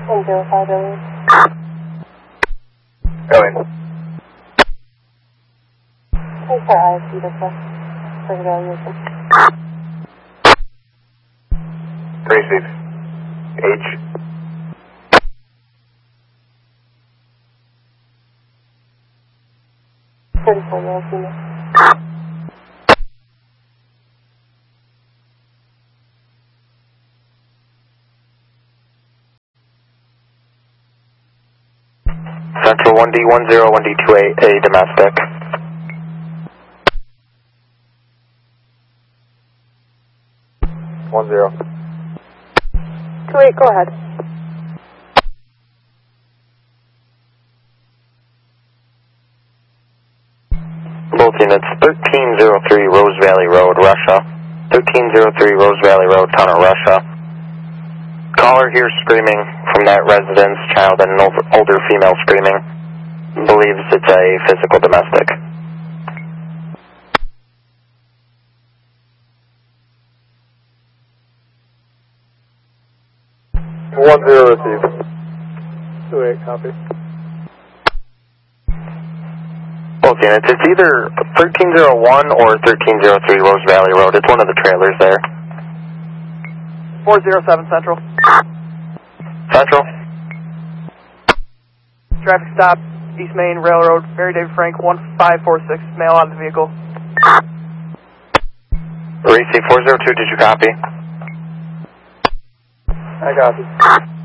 105 Elliot. Going. Thanks for ISP request for evaluation. Receive. H. Years female. Central 1D10, 1D28, a domestic. One zero. 28, go ahead. Both units, 1303 Rose Valley Road, Russia. 1303 Rose Valley Road, town of Russia. Caller here screaming from that residence, child and an older female screaming. Believes it's a physical domestic. 10 received. 28, copy. Both units, it's either 1301 or 1303 Rose Valley Road. It's one of the trailers there. 407 Central. Central. Traffic stop, East Main Railroad, Mary David Frank, 1546, male out of the vehicle. Receive 402, did you copy? I copy.